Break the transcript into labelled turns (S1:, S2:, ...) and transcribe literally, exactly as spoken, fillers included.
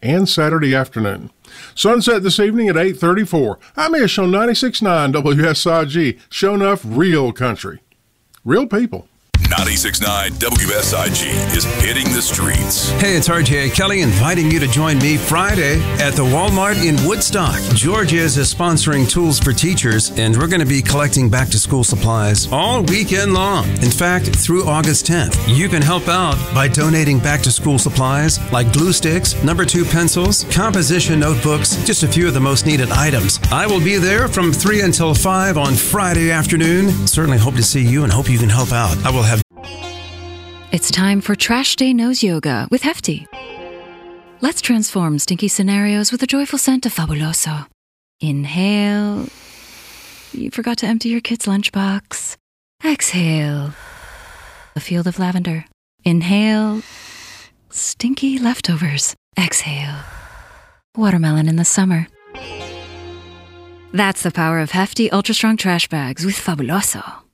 S1: and Saturday afternoon. Sunset this evening at eight thirty-four. I'm Ish on ninety-six point nine W S I G. Show enough real country. Real people.
S2: ninety-six point nine W S I G is hitting the streets.
S3: Hey, it's R J Kelly inviting you to join me Friday at the Walmart in Woodstock. Georgia's is sponsoring Tools for Teachers, and we're going to be collecting back-to-school supplies all weekend long. In fact, through August tenth, you can help out by donating back-to-school supplies like glue sticks, number two pencils, composition notebooks, just a few of the most needed items. I will be there from three until five on Friday afternoon. Certainly hope to see you and hope you can help out. I will have
S4: It's time for Trash Day Nose Yoga with Hefty. Let's transform stinky scenarios with a joyful scent of Fabuloso. Inhale. You forgot to empty your kid's lunchbox. Exhale. A field of lavender. Inhale. Stinky leftovers. Exhale. Watermelon in the summer. That's the power of Hefty Ultra Strong Trash Bags with Fabuloso.